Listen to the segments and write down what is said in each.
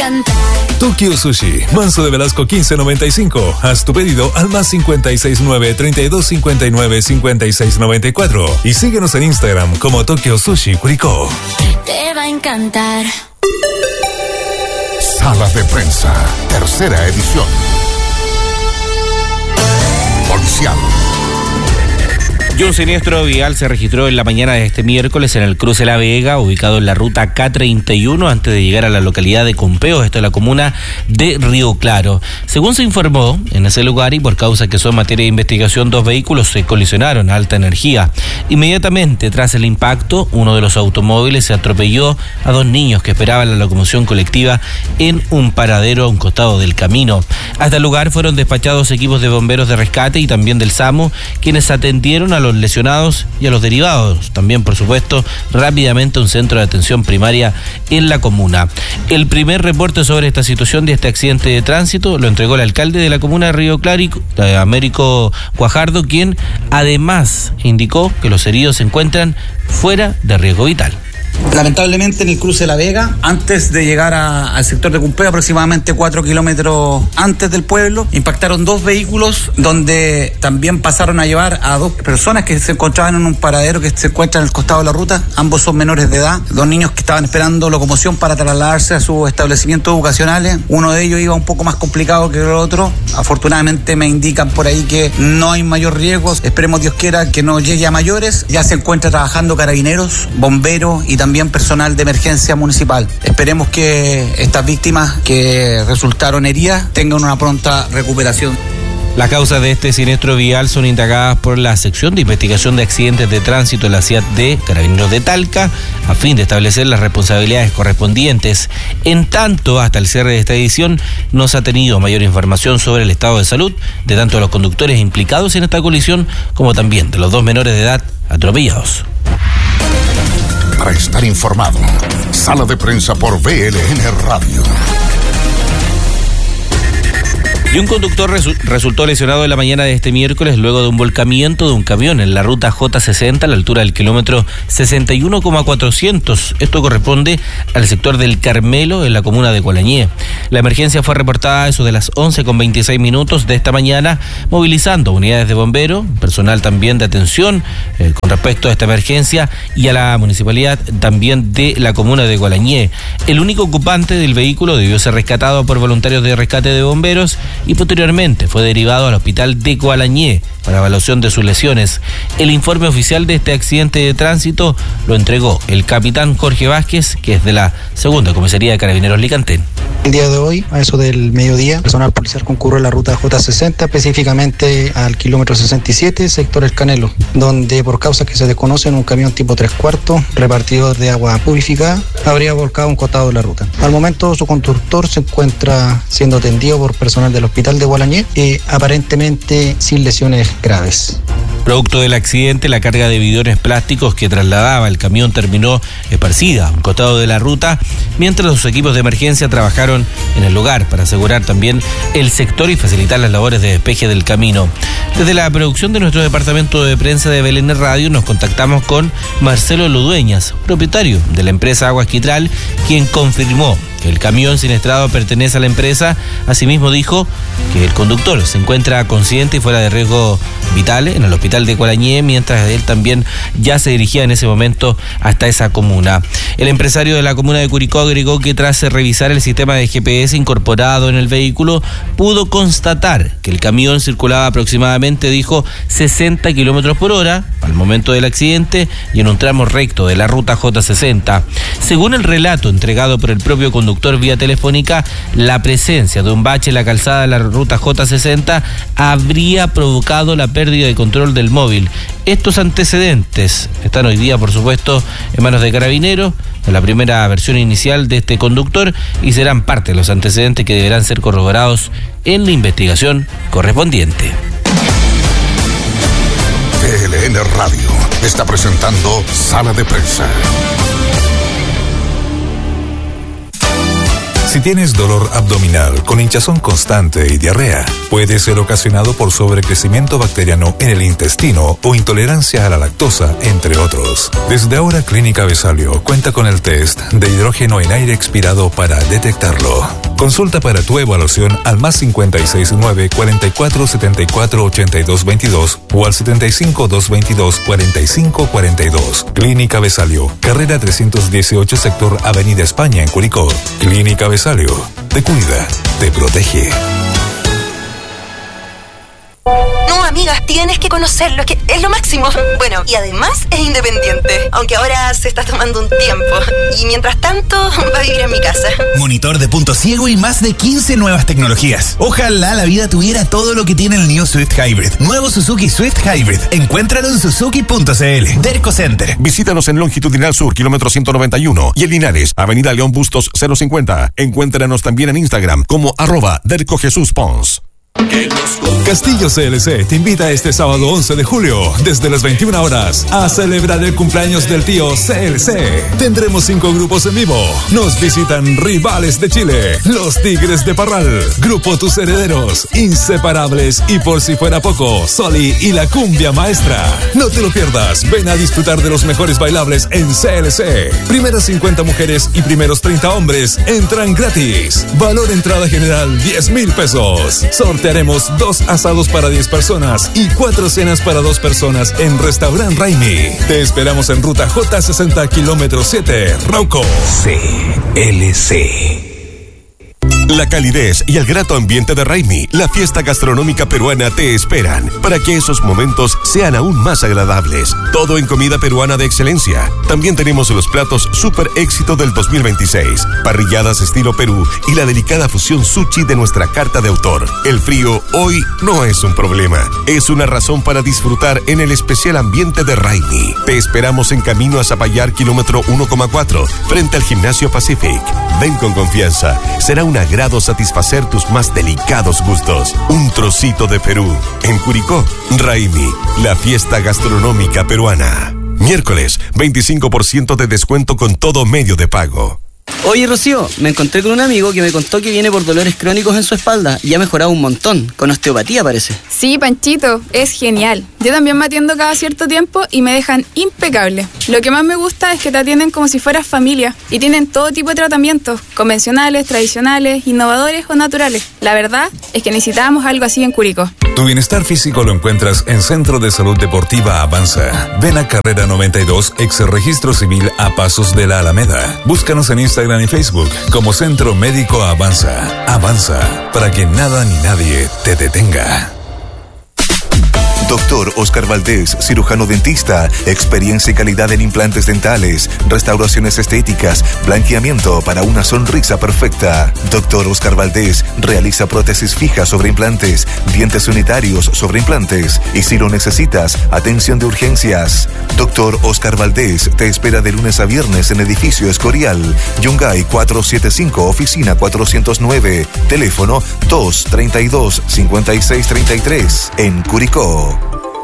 encantar. Tokyo Sushi, Manso de Velasco 1595. Haz tu pedido al más 569-3259-5694 y síguenos en Instagram como Tokyo Sushi Curicó. Te va a encantar. Sala de Prensa, tercera edición. Policial. Y un siniestro vial se registró en la mañana de este miércoles en el cruce La Vega, ubicado en la ruta K31, antes de llegar a la localidad de Cumpeo, esto es la comuna de Río Claro. Según se informó, en ese lugar y por causa que son materia de investigación, 2 vehículos se colisionaron a alta energía. Inmediatamente tras el impacto, uno de los automóviles se atropelló a 2 niños que esperaban la locomoción colectiva en un paradero a un costado del camino. Hasta el lugar fueron despachados equipos de bomberos de rescate y también del SAMU, quienes atendieron a los lesionados y a los derivados. También, por supuesto, rápidamente un centro de atención primaria en la comuna. El primer reporte sobre esta situación de este accidente de tránsito lo entregó el alcalde de la comuna de Río Claro, Américo Guajardo, quien además indicó que los heridos se encuentran fuera de riesgo vital. Lamentablemente en el cruce de La Vega, antes de llegar al sector de Cumpeo, aproximadamente 4 kilómetros antes del pueblo, impactaron 2 vehículos donde también pasaron a llevar a 2 personas que se encontraban en un paradero que se encuentra en el costado de la ruta. Ambos son menores de edad, 2 niños que estaban esperando locomoción para trasladarse a sus establecimientos educacionales. Uno de ellos iba un poco más complicado que el otro. Afortunadamente me indican por ahí que no hay mayor riesgo. Esperemos Dios quiera que no llegue a mayores. Ya se encuentra trabajando carabineros, bomberos y también personal de emergencia municipal. Esperemos que estas víctimas que resultaron heridas tengan una pronta recuperación. Las causas de este siniestro vial son indagadas por la sección de investigación de accidentes de tránsito de la CIAT Carabineros de Talca, a fin de establecer las responsabilidades correspondientes. En tanto, hasta el cierre de esta edición, no se ha tenido mayor información sobre el estado de salud de tanto los conductores implicados en esta colisión como también de los 2 menores de edad atropellados. Para estar informado, Sala de Prensa por BLN Radio. Y un conductor resultó lesionado en la mañana de este miércoles luego de un volcamiento de un camión en la ruta J60 a la altura del kilómetro 61,400. Esto corresponde al sector del Carmelo en la comuna de Gualañé. La emergencia fue reportada a eso de las 11:26 de esta mañana, movilizando unidades de bomberos, personal también de atención con respecto a esta emergencia y a la municipalidad también de la comuna de Gualañé. El único ocupante del vehículo debió ser rescatado por voluntarios de rescate de bomberos y posteriormente fue derivado al hospital de Gualañé para evaluación de sus lesiones. El informe oficial de este accidente de tránsito lo entregó el capitán Jorge Vázquez, que es de la segunda comisaría de Carabineros Licantén. El día de hoy, a eso del mediodía, personal policial concurrió en la ruta J60, específicamente al kilómetro 67, sector El Canelo, donde por causas que se desconocen, un camión tipo 3/4, repartidor de agua purificada, habría volcado un costado de la ruta. Al momento, su conductor se encuentra siendo atendido por personal del hospital de Gualañé, aparentemente sin lesiones graves. Producto del accidente, la carga de bidones plásticos que trasladaba el camión terminó esparcida a un costado de la ruta, mientras los equipos de emergencia trabajaron en el lugar para asegurar también el sector y facilitar las labores de despeje del camino. Desde la producción de nuestro departamento de prensa de BLN Radio nos contactamos con Marcelo Ludueñas, propietario de la empresa Aguas Quitral, quien confirmó que el camión siniestrado pertenece a la empresa. Asimismo dijo que el conductor se encuentra consciente y fuera de riesgo vital en el hospital de Gualañé, mientras él también ya se dirigía en ese momento hasta esa comuna. El empresario de la comuna de Curicó agregó que tras revisar el sistema de GPS incorporado en el vehículo, pudo constatar que el camión circulaba aproximadamente, dijo, 60 kilómetros por hora al momento del accidente y en un tramo recto de la ruta J60. Según el relato entregado por el propio conductor vía telefónica, la presencia de un bache en la calzada de la ruta J60 habría provocado la pérdida de control del móvil. Estos antecedentes están hoy día, por supuesto, en manos de Carabineros, en la primera versión inicial de este conductor, y serán parte de los antecedentes que deberán ser corroborados en la investigación correspondiente. BLN Radio está presentando Sala de Prensa. Si tienes dolor abdominal con hinchazón constante y diarrea, puede ser ocasionado por sobrecrecimiento bacteriano en el intestino o intolerancia a la lactosa, entre otros. Desde ahora, Clínica Vesalio cuenta con el test de hidrógeno en aire expirado para detectarlo. Consulta para tu evaluación al +56 9 44 74 82 22 o al 75 222 45 42. Clínica Vesalio, carrera 318, sector Avenida España en Curicó. Clínica Vesalio, te cuida, te protege. No, amiga, tienes que conocerlo, que es lo máximo. Bueno, y además es independiente, aunque ahora se está tomando un tiempo. Y mientras tanto, va a vivir en mi casa. Monitor de punto ciego y más de 15 nuevas tecnologías. Ojalá la vida tuviera todo lo que tiene el New Swift Hybrid. Nuevo Suzuki Swift Hybrid. Encuéntralo en suzuki.cl. Derco Center. Visítanos en Longitudinal Sur, kilómetro 191. Y en Linares, Avenida León Bustos 050. Encuéntranos también en Instagram como @DercoJesusPons. Castillo CLC te invita este sábado 11 de julio desde las 21 horas a celebrar el cumpleaños del tío CLC. Tendremos 5 grupos en vivo. Nos visitan Rivales de Chile, Los Tigres de Parral, Grupo Tus Herederos, Inseparables y por si fuera poco, Soli y la Cumbia Maestra. No te lo pierdas, ven a disfrutar de los mejores bailables en CLC. Primeras 50 mujeres y primeros 30 hombres entran gratis. Valor entrada general 10,000 pesos. Sortearemos 2 asados para 10 personas y 4 cenas para 2 personas en Restaurant Raimi. Te esperamos en ruta J60 kilómetro 7, Rauco. CLC. La calidez y el grato ambiente de Raimi, la fiesta gastronómica peruana, te esperan para que esos momentos sean aún más agradables. Todo en comida peruana de excelencia. También tenemos los platos super éxito del 2026, parrilladas estilo Perú y la delicada fusión sushi de nuestra carta de autor. El frío hoy no es un problema, es una razón para disfrutar en el especial ambiente de Raimi. Te esperamos en camino a Zapallar, kilómetro 1,4, frente al Gimnasio Pacific. Ven con confianza, será un agrado satisfacer tus más delicados gustos. Un trocito de Perú. En Curicó, Raimi, la fiesta gastronómica peruana. Miércoles, 25% de descuento con todo medio de pago. Oye, Rocío, me encontré con un amigo que me contó que viene por dolores crónicos en su espalda y ha mejorado un montón, con osteopatía parece. Sí, Panchito, es genial. Yo también me atiendo cada cierto tiempo y me dejan impecable. Lo que más me gusta es que te atienden como si fueras familia y tienen todo tipo de tratamientos, convencionales, tradicionales, innovadores o naturales. La verdad es que necesitábamos algo así en Curicó. Tu bienestar físico lo encuentras en Centro de Salud Deportiva Avanza. Ven a Carrera 92, ex Registro Civil a Pasos de la Alameda. Búscanos en Instagram y Facebook como Centro Médico Avanza. Avanza, para que nada ni nadie te detenga. Doctor Oscar Valdés, cirujano dentista, experiencia y calidad en implantes dentales, restauraciones estéticas, blanqueamiento para una sonrisa perfecta. Doctor Oscar Valdés realiza prótesis fijas sobre implantes, dientes unitarios sobre implantes y si lo necesitas, atención de urgencias. Doctor Oscar Valdés te espera de lunes a viernes en edificio Escorial, Yungay 475, oficina 409, teléfono 232-5633, en Curicó.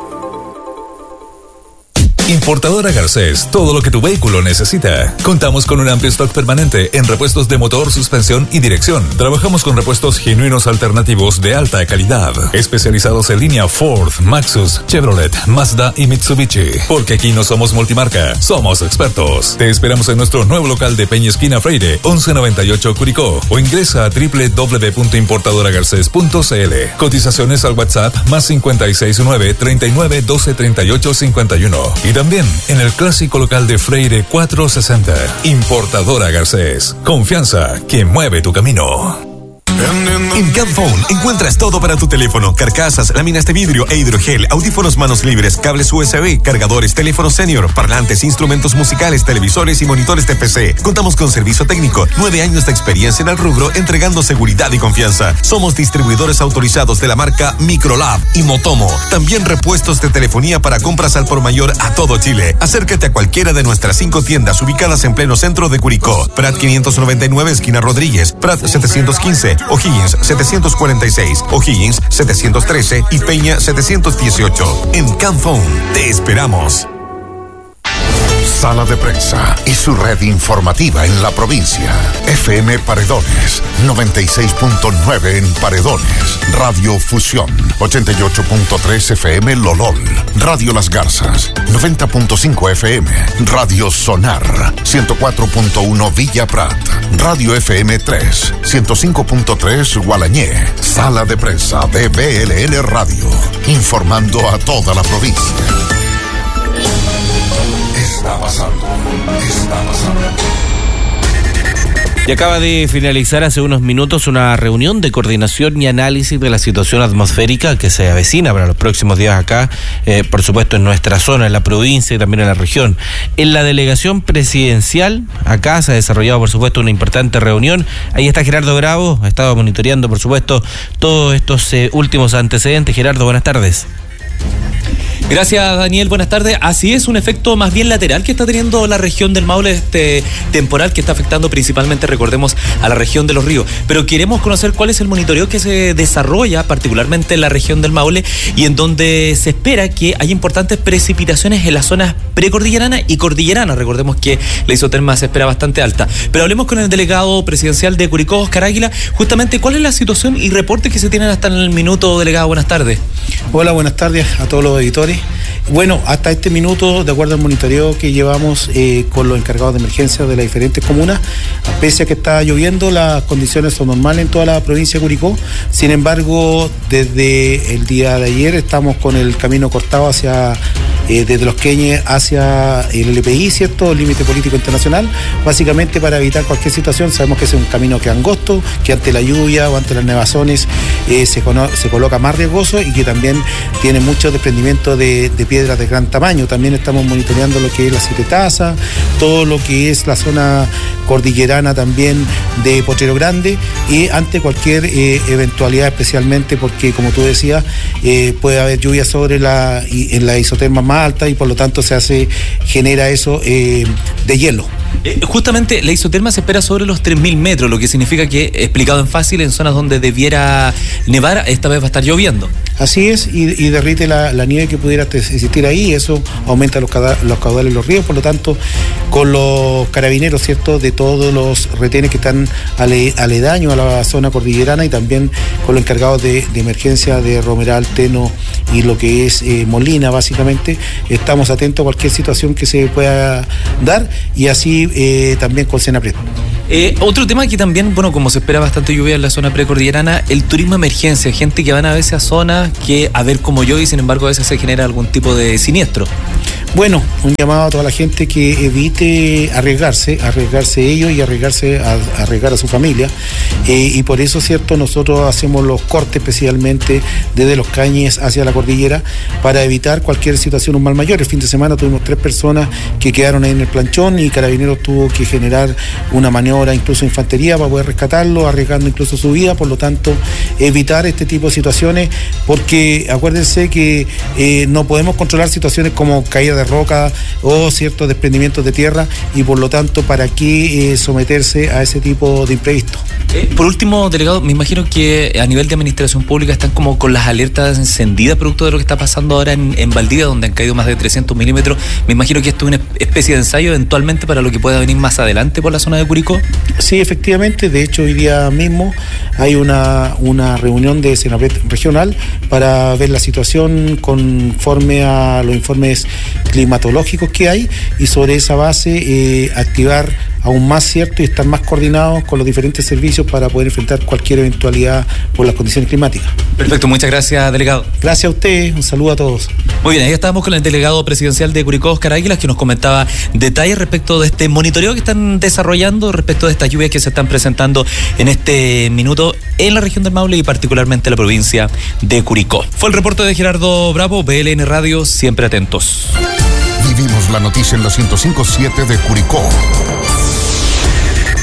Importadora Garcés, todo lo que tu vehículo necesita. Contamos con un amplio stock permanente en repuestos de motor, suspensión y dirección. Trabajamos con repuestos genuinos alternativos de alta calidad, especializados en línea Ford, Maxus, Chevrolet, Mazda y Mitsubishi. Porque aquí no somos multimarca, somos expertos. Te esperamos en nuestro nuevo local de Peña Esquina Freire, 1198 Curicó, o ingresa a www.importadoragarces.cl. Cotizaciones al WhatsApp +569 39 12 38 51. Y también en el clásico local de Freire 460. Importadora Garcés. Confianza que mueve tu camino. En Camphone encuentras todo para tu teléfono: carcasas, láminas de vidrio e hidrogel, audífonos manos libres, cables USB, cargadores, teléfonos senior, parlantes, instrumentos musicales, televisores y monitores de PC. Contamos con servicio técnico, 9 años de experiencia en el rubro, entregando seguridad y confianza. Somos distribuidores autorizados de la marca Microlab y Motomo. También repuestos de telefonía para compras al por mayor a todo Chile. Acércate a cualquiera de nuestras 5 tiendas ubicadas en pleno centro de Curicó: Prat 599, esquina Rodríguez; Prat 715, O'Higgins 746, O'Higgins 713 y Peña 718. En Camphone te esperamos. Sala de Prensa y su red informativa en la provincia. FM Paredones, 96.9 en Paredones. Radio Fusión, 88.3 FM Lolol. Radio Las Garzas, 90.5 FM. Radio Sonar, 104.1 Villa Prat. Radio FM 3, 105.3 Gualañé. Sala de Prensa de BLN Radio, informando a toda la provincia. Está pasando. Y acaba de finalizar hace unos minutos una reunión de coordinación y análisis de la situación atmosférica que se avecina para los próximos días acá, por supuesto en nuestra zona, en la provincia y también en la región. En la delegación presidencial, acá se ha desarrollado por supuesto una importante reunión. Ahí está Gerardo Bravo, ha estado monitoreando por supuesto todos estos últimos antecedentes. Gerardo, buenas tardes. Gracias, Daniel, buenas tardes. Así es, un efecto más bien lateral que está teniendo la región del Maule, este temporal que está afectando principalmente, recordemos, a la región de Los Ríos. Pero queremos conocer cuál es el monitoreo que se desarrolla particularmente en la región del Maule y en donde se espera que haya importantes precipitaciones en las zonas precordillerana y cordillerana. Recordemos que la isoterma se espera bastante alta. Pero hablemos con el delegado presidencial de Curicó, Oscar Águila, justamente cuál es la situación y reportes que se tienen hasta el minuto, delegado. Buenas tardes. Hola, buenas tardes a todos los editores. Bueno, hasta este minuto, de acuerdo al monitoreo que llevamos con los encargados de emergencia de las diferentes comunas, pese a que está lloviendo, las condiciones son normales en toda la provincia de Curicó. Sin embargo, desde el día de ayer estamos con el camino cortado hacia desde Los Queñes hacia el LPI, ¿cierto? El límite político internacional, básicamente para evitar cualquier situación. Sabemos que es un camino que es angosto, que ante la lluvia o ante las nevazones se coloca más riesgoso y que también tiene mucho desprendimiento de piedras de gran tamaño. También estamos monitoreando lo que es la Siete Tazas, todo lo que es la zona cordillerana también de Potrero Grande, y ante cualquier eventualidad, especialmente porque, como tú decías, puede haber lluvia sobre en la isoterma más alta y por lo tanto genera eso de hielo. Justamente la isoterma se espera sobre los 3.000 metros, lo que significa que, explicado en fácil, en zonas donde debiera nevar, esta vez va a estar lloviendo. Así es, y derrite la nieve que pudiera existir ahí, y eso aumenta los caudales de los ríos. Por lo tanto, con los carabineros, ¿cierto?, de todos los retenes que están aledaños a la zona cordillerana, y también con los encargados de emergencia de Romeral, Teno y lo que es Molina, básicamente, estamos atentos a cualquier situación que se pueda dar, y así también con Senapred. Otro tema que también, bueno, como se espera bastante lluvia en la zona precordillerana, el turismo de emergencia, gente que van a veces a zonas que a ver cómo llueve y sin embargo a veces se genera algún tipo de siniestro. Bueno, un llamado a toda la gente que evite arriesgarse ellos y arriesgar a su familia, y por eso, cierto, nosotros hacemos los cortes especialmente desde Los Cañes hacia la cordillera para evitar cualquier situación, un mal mayor. El fin de semana tuvimos 3 personas que quedaron ahí en el planchón y Carabineros tuvo que generar una maniobra, incluso infantería, para poder rescatarlo, arriesgando incluso su vida. Por lo tanto, evitar este tipo de situaciones, porque acuérdense que no podemos controlar situaciones como caída de roca o ciertos desprendimientos de tierra, y por lo tanto, ¿para qué someterse a ese tipo de imprevistos? Por último, delegado, me imagino que a nivel de administración pública están como con las alertas encendidas producto de lo que está pasando ahora en Valdivia, donde han caído más de 300 milímetros. Me imagino que esto es una especie de ensayo eventualmente para lo que pueda venir más adelante por la zona de Curicó. Sí, efectivamente. De hecho, hoy día mismo hay una reunión de Senapred regional para ver la situación conforme a los informes climatológicos que hay, y sobre esa base activar aún más, ¿cierto?, y estar más coordinados con los diferentes servicios para poder enfrentar cualquier eventualidad por las condiciones climáticas. Perfecto, muchas gracias, delegado. Gracias a usted, un saludo a todos. Muy bien, ahí estábamos con el delegado presidencial de Curicó, Oscar Águilas, que nos comentaba detalles respecto de este monitoreo que están desarrollando respecto de estas lluvias que se están presentando en este minuto en la región del Maule y particularmente en la provincia de Curicó. Fue el reporte de Gerardo Bravo, BLN Radio, siempre atentos. Vivimos la noticia en la 105.7 de Curicó.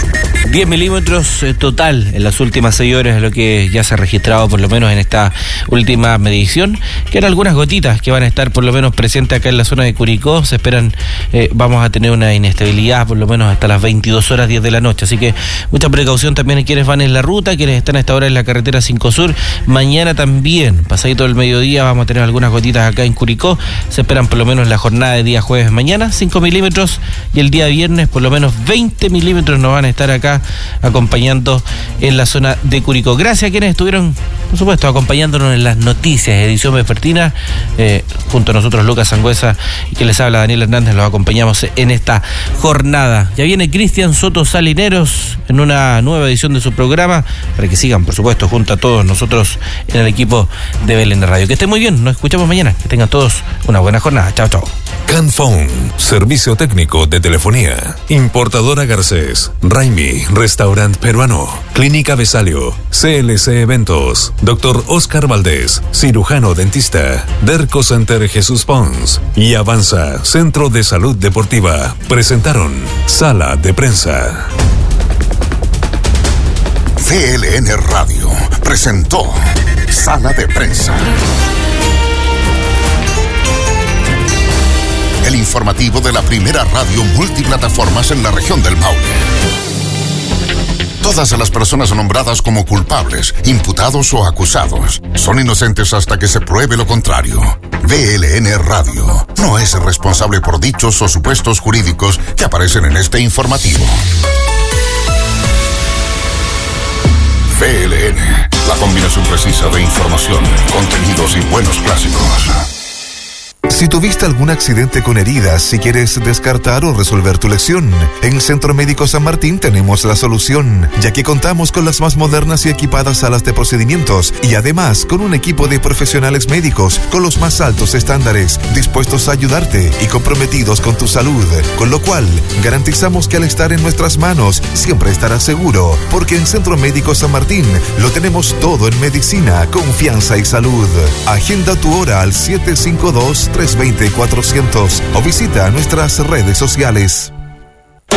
10 milímetros total en las últimas 6 horas, es lo que ya se ha registrado por lo menos en esta última medición. Quedan algunas gotitas que van a estar por lo menos presentes acá en la zona de Curicó. Se esperan, vamos a tener una inestabilidad por lo menos hasta las 22 horas 10 de la noche. Así que mucha precaución también en quienes van en la ruta, quienes están a esta hora en la carretera 5 Sur. Mañana también, pasadito el mediodía, vamos a tener algunas gotitas acá en Curicó. Se esperan por lo menos la jornada de día jueves mañana, 5 milímetros, y el día viernes por lo menos 20 milímetros nos van a estar acá acompañando en la zona de Curicó. Gracias a quienes estuvieron, por supuesto, acompañándonos en las noticias, edición vespertina, junto a nosotros Lucas Sangüesa y que les habla Daniel Hernández, los acompañamos en esta jornada. Ya viene Cristian Soto Salineros en una nueva edición de su programa, para que sigan, por supuesto, junto a todos nosotros en el equipo de Belén Radio. Que estén muy bien, nos escuchamos mañana, que tengan todos una buena jornada. Chao, chao. Canphone, servicio técnico de telefonía. Importadora Garcés, Raimi, restaurante peruano. Clínica Besalio, CLC Eventos. Dr. Oscar Valdés, cirujano dentista. Derco Center Jesús Pons y Avanza, Centro de Salud Deportiva. Presentaron Sala de Prensa. CLN Radio presentó Sala de Prensa. El informativo de la primera radio multiplataformas en la región del Maule. Todas las personas nombradas como culpables, imputados o acusados son inocentes hasta que se pruebe lo contrario. VLN Radio no es responsable por dichos o supuestos jurídicos que aparecen en este informativo. VLN, la combinación precisa de información, contenidos y buenos clásicos. Si tuviste algún accidente con heridas, si quieres descartar o resolver tu lesión, en Centro Médico San Martín tenemos la solución, ya que contamos con las más modernas y equipadas salas de procedimientos y además con un equipo de profesionales médicos con los más altos estándares, dispuestos a ayudarte y comprometidos con tu salud, con lo cual garantizamos que al estar en nuestras manos siempre estarás seguro, porque en Centro Médico San Martín lo tenemos todo en medicina, confianza y salud. Agenda tu hora al 752-320-400 o visita nuestras redes sociales.